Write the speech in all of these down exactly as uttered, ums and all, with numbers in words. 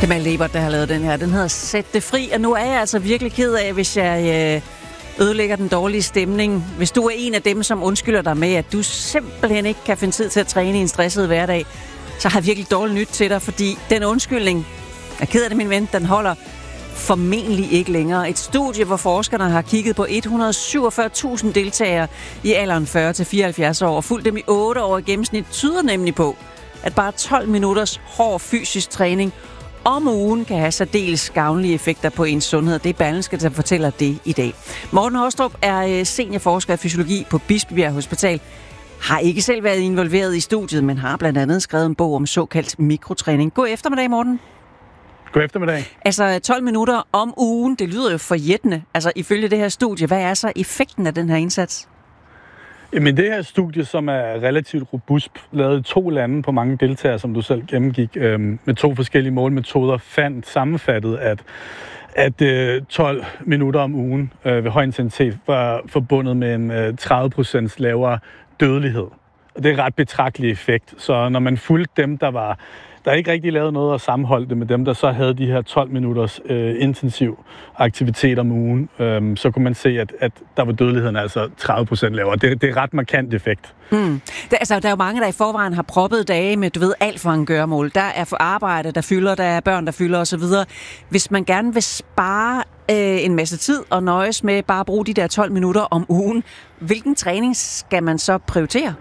Det er Malte Ebert, der har lavet den her. Den hedder Sæt det fri, og nu er jeg altså virkelig ked af, hvis jeg øh, ødelægger den dårlige stemning. Hvis du er en af dem, som undskylder dig med, at du simpelthen ikke kan finde tid til at træne i en stresset hverdag, så har jeg virkelig dårligt nyt til dig, fordi den undskyldning, jeg er ked af det, min ven, den holder formentlig ikke længere. Et studie, hvor forskerne har kigget på et hundrede og syvogfyrre tusind deltagere i alderen fyrre til fireoghalvfjerds år og fulgt dem i otte år i gennemsnit, tyder nemlig på, at bare tolv minutters hård fysisk træning om ugen kan have særdeles gavnlige effekter på ens sundhed. Det er Berlingske, der fortæller det i dag. Morten Hostrup er seniorforsker i fysiologi på Bispebjerg Hospital. Har ikke selv været involveret i studiet, men har blandt andet skrevet en bog om såkaldt mikrotræning. God eftermiddag, Morten. God eftermiddag. Altså tolv minutter om ugen, det lyder jo forjættende. Altså ifølge det her studie, hvad er så effekten af den her indsats? Jamen det her studie, som er relativt robust, lavet i to lande på mange deltagere, som du selv gennemgik, øh, med to forskellige målmetoder, fandt sammenfattet, at, at øh, tolv minutter om ugen øh, ved høj intensitet var forbundet med en øh, tredive procent lavere dødelighed. Og det er ret betragtelig effekt. Så når man fulgte dem, der var der ikke rigtig lavet noget at sammenholde det med dem, der så havde de her tolv minutters øh, intensiv aktivitet om ugen, øh, så kunne man se, at, at der var dødeligheden altså tredive procent lavere. Det, det er ret markant effekt. Mm. Der, altså, der er jo mange, der i forvejen har proppet dage med, du ved, alt for en gøremål. Der er for arbejde, der fylder, der er børn, der fylder osv. Hvis man gerne vil spare øh, en masse tid og nøjes med bare at bruge de der tolv minutter om ugen, hvilken træning skal man så prioritere?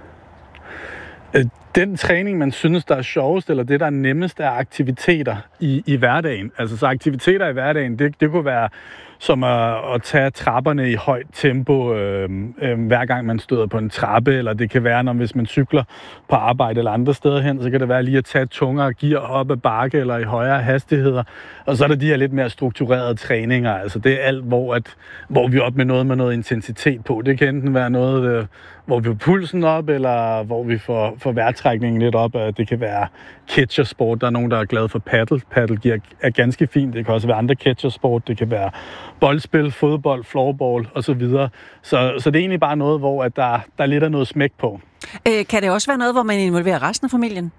Den træning, man synes, der er sjovest, eller det, der er nemmest, er aktiviteter i, i hverdagen. Altså, så aktiviteter i hverdagen, det, det kunne være som at, at tage trapperne i højt tempo, øh, øh, hver gang man støder på en trappe, eller det kan være, når hvis man cykler på arbejde eller andre steder hen, så kan det være lige at tage tungere gear op ad bakke eller i højere hastigheder. Og så er der de her lidt mere strukturerede træninger. Altså, det er alt, hvor, at, hvor vi er op med noget med noget intensitet på. Det kan enten være noget, øh, hvor vi får pulsen op, eller hvor vi får, får vejrtrækningen lidt op. Det kan være catchersport. Der er nogen, der er glade for paddle. Paddle er ganske fint. Det kan også være andre catchersport. Det kan være boldspil, fodbold, floorball osv. Så, så det er egentlig bare noget, hvor at der, der er lidt af noget smæk på. Øh, kan det også være noget, hvor man involverer resten af familien?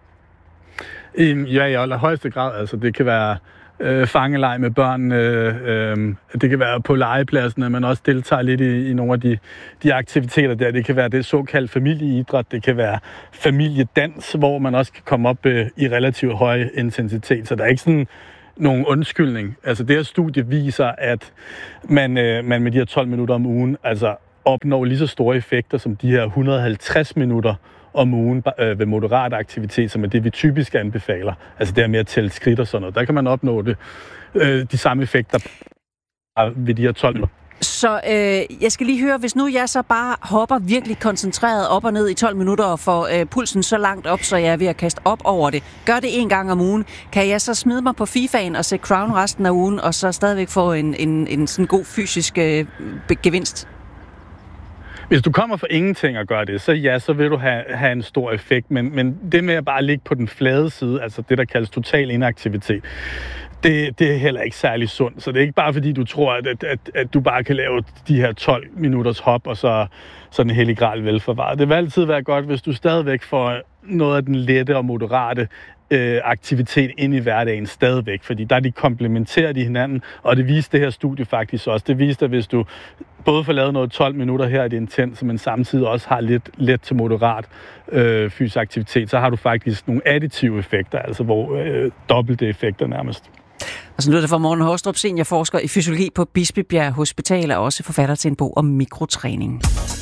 Øh, ja, i allerhøjeste grad. Altså, det kan være øh, fangeleg med børn. Øh, øh, det kan være på legepladsen, at man også deltager lidt i, i nogle af de, de aktiviteter der. Det kan være det såkaldt familieidræt. Det kan være familiedans, hvor man også kan komme op øh, i relativt høj intensitet. Så der er ikke sådan nogen undskyldning. Altså det her studie viser, at man, øh, man med de her tolv minutter om ugen altså opnår lige så store effekter som de her et hundrede og halvtreds minutter om ugen øh, ved moderat aktivitet, som er det, vi typisk anbefaler. Altså det her med at tælle skridt og sådan noget. Der kan man opnå det, øh, de samme effekter ved de her tolv minutter. Så øh, jeg skal lige høre, hvis nu jeg så bare hopper virkelig koncentreret op og ned i tolv minutter og får øh, pulsen så langt op, så jeg er ved at kaste op over det. Gør det en gang om ugen. Kan jeg så smide mig på FIFAen og se Crown resten af ugen, og så stadigvæk få en, en, en sådan god fysisk øh, gevinst? Hvis du kommer for ingenting at gøre det, så ja, så vil du have, have en stor effekt. Men, men det med at bare ligge på den flade side, altså det, der kaldes total inaktivitet, Det, det er heller ikke særlig sundt. Så det er ikke bare fordi, du tror, at, at, at, at du bare kan lave de her tolv minutters hop, og så sådan en hellig gral velforvaret. Det vil altid være godt, hvis du stadigvæk får noget af den lette og moderate øh, aktivitet ind i hverdagen stadigvæk, fordi der er de komplementeret i hinanden, og det viste det her studie faktisk også. Det viste, at hvis du både får lavet noget tolv minutter her i det intense, men samtidig også har lidt let til moderat øh, fysisk aktivitet, så har du faktisk nogle additive effekter, altså hvor øh, dobbelte effekter nærmest. Og så lyder det fra Morten Hostrup, seniorforsker i fysiologi på Bispebjerg Hospital, og også forfatter til en bog om mikrotræning.